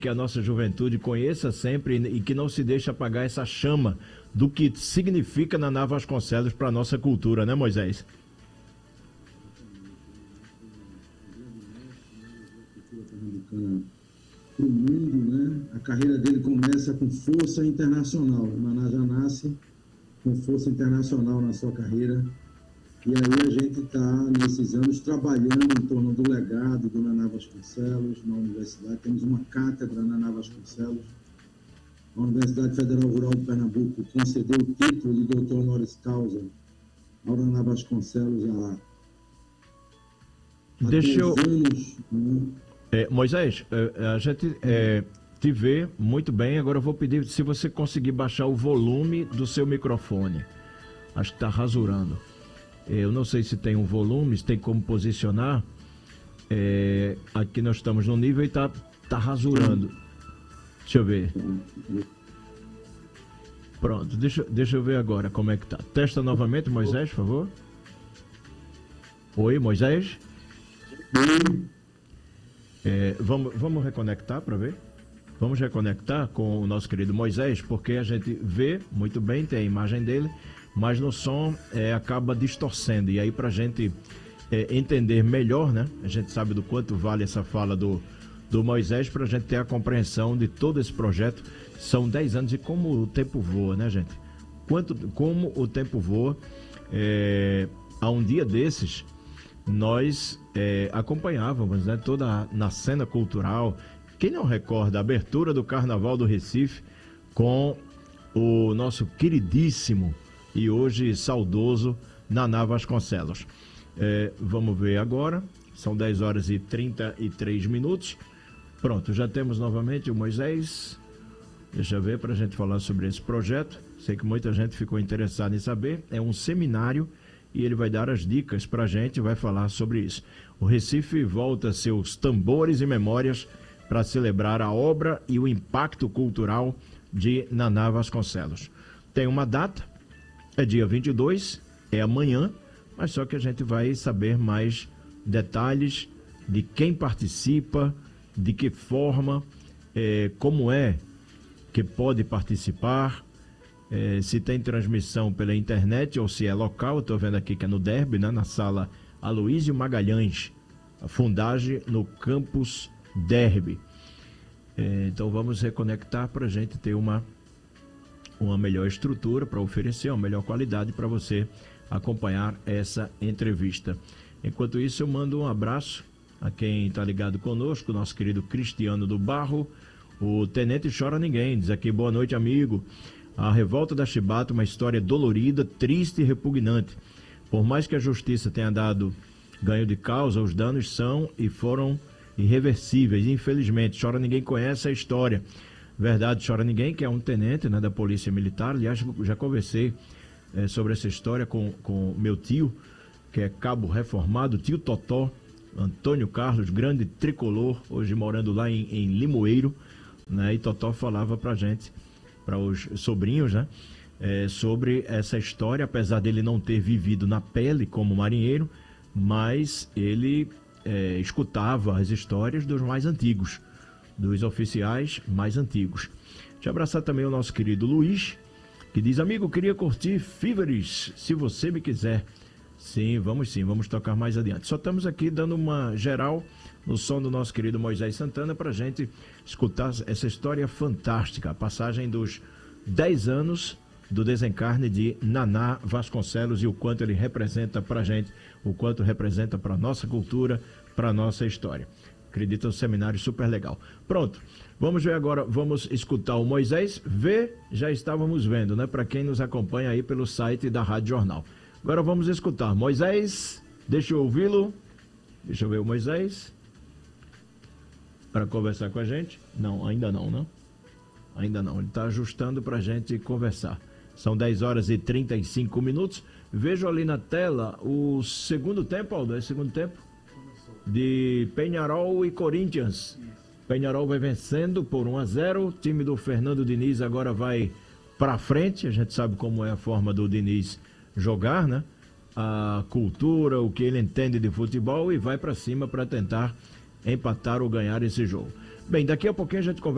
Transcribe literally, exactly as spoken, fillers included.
que a nossa juventude conheça sempre e que não se deixe apagar essa chama do que significa Naná Vasconcelos para a nossa cultura, né, Moisés? Para o mundo, né? A carreira dele começa com força internacional. O Naná já nasce com força internacional na sua carreira. E aí a gente está, nesses anos, trabalhando em torno do legado do Naná Vasconcelos na universidade. Temos uma cátedra Naná Vasconcelos. A Universidade Federal Rural de Pernambuco concedeu o título de doutor honoris causa ao Naná Vasconcelos há, há Deixa eu... anos. Né? É, Moisés, a gente é, te vê muito bem. Agora eu vou pedir se você conseguir baixar o volume do seu microfone. Acho que está rasurando. Eu não sei se tem um volume, se tem como posicionar. É, aqui nós estamos no nível e está tá rasurando. Deixa eu ver. Pronto, deixa, deixa eu ver agora como é que tá. Testa novamente, Moisés, por favor. Oi, Moisés. É, vamos, vamos reconectar para ver? Vamos reconectar com o nosso querido Moisés, porque a gente vê muito bem, tem a imagem dele, mas no som é, acaba distorcendo. E aí, para a gente é, entender melhor, né? A gente sabe do quanto vale essa fala do, do Moisés, para a gente ter a compreensão de todo esse projeto. São dez anos e como o tempo voa, né, gente? Quanto, como o tempo voa. É, há um dia desses, nós é, acompanhávamos, né, toda a, na cena cultural. Quem não recorda a abertura do Carnaval do Recife com o nosso queridíssimo e hoje saudoso Naná Vasconcelos. É, vamos ver agora, são dez horas e trinta e três minutos. Pronto, já temos novamente o Moisés. Deixa eu ver para a gente falar sobre esse projeto. Sei que muita gente ficou interessada em saber. É um seminário e ele vai dar as dicas para a gente, vai falar sobre isso. O Recife volta seus tambores e memórias para celebrar a obra e o impacto cultural de Naná Vasconcelos. Tem uma data, é dia vinte e dois, é amanhã, mas só que a gente vai saber mais detalhes de quem participa, de que forma, é, como é que pode participar, é, se tem transmissão pela internet ou se é local. Estou vendo aqui que é no Derby, né, na sala Aloísio Magalhães, a Fundagem no campus Derby. É, então vamos reconectar para a gente ter uma, uma melhor estrutura para oferecer, uma melhor qualidade para você acompanhar essa entrevista. Enquanto isso, eu mando um abraço a quem está ligado conosco, nosso querido Cristiano do Barro, o Tenente Chora Ninguém, diz aqui: boa noite, amigo. A revolta da Chibata, uma história dolorida, triste e repugnante. Por mais que a justiça tenha dado ganho de causa, os danos são e foram irreversíveis. Infelizmente, Chora Ninguém conhece a história. Verdade, Chora Ninguém, que é um tenente, né, da Polícia Militar. Aliás, já conversei é, sobre essa história com, com meu tio, que é cabo reformado, tio Totó, Antônio Carlos, grande tricolor, hoje morando lá em, em Limoeiro, né? E Totó falava pra gente, para os sobrinhos, né, é, sobre essa história, apesar dele não ter vivido na pele como marinheiro, mas ele é, escutava as histórias dos mais antigos, dos oficiais mais antigos. Deixa eu abraçar também o nosso querido Luiz, que diz: amigo, queria curtir Fíveres, se você me quiser. Sim, vamos sim, vamos tocar mais adiante. Só estamos aqui dando uma geral no som do nosso querido Moisés Santana para a gente escutar essa história fantástica, a passagem dos dez anos do desencarne de Naná Vasconcelos e o quanto ele representa para a gente, o quanto representa para a nossa cultura, para a nossa história. Acredito, um seminário super legal. Pronto, vamos ver agora, vamos escutar o Moisés. Ver, já estávamos vendo, né? Para quem nos acompanha aí pelo site da Rádio Jornal. Agora vamos escutar. Moisés, deixa eu ouvi-lo. Deixa eu ver o Moisés. Para conversar com a gente. Não, ainda não, não? Ainda não. Ele está ajustando para a gente conversar. São dez horas e trinta e cinco minutos. Vejo ali na tela o segundo tempo, Aldo. É segundo tempo? De Peñarol e Corinthians. Peñarol vai vencendo por um a zero. O time do Fernando Diniz agora vai para frente. A gente sabe como é a forma do Diniz jogar, né? A cultura, o que ele entende de futebol, e vai para cima para tentar empatar ou ganhar esse jogo. Bem, daqui a pouquinho a gente conversa.